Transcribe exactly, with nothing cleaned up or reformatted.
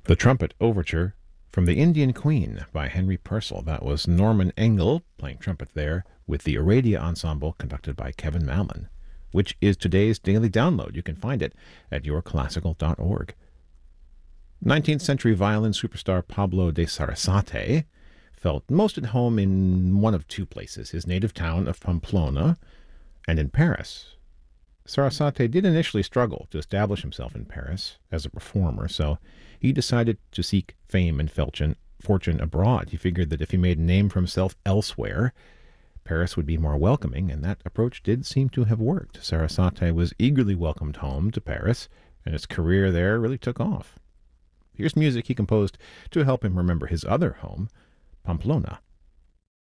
The Trumpet Overture from The Indian Queen by Henry Purcell. That was Norman Engel playing trumpet there with the Aradia Ensemble conducted by Kevin Malin, which is today's daily download. You can find it at your classical dot org. nineteenth century violin superstar Pablo de Sarasate felt most at home in one of two places, his native town of Pamplona and in Paris. Sarasate did initially struggle to establish himself in Paris as a performer, so he decided to seek fame and fortune abroad. He figured that if he made a name for himself elsewhere, Paris would be more welcoming, and that approach did seem to have worked. Sarasate was eagerly welcomed home to Paris, and his career there really took off. Here's music he composed to help him remember his other home, Pamplona.